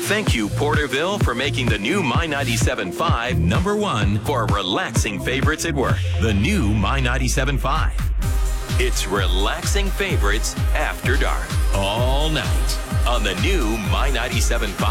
Thank you, Porterville, for making the new My 97.5 number one for relaxing favorites at work. The new My 97.5. It's relaxing favorites after dark. All night on the new My 97.5.